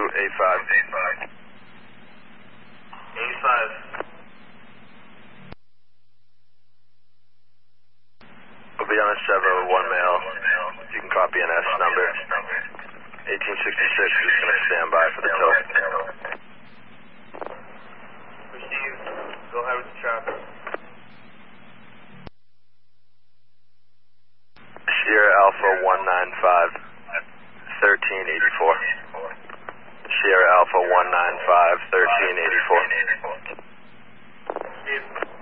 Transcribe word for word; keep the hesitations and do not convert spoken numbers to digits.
A five. A five. We'll be on a seven with one male. You can copy an S number. eighteen sixty-six is going to stand by for the tow. Received. Go ahead with the traffic. Sierra Alpha one nine five, thirteen eighty-four. Sierra Alpha one nine five, thirteen eighty-four. Received.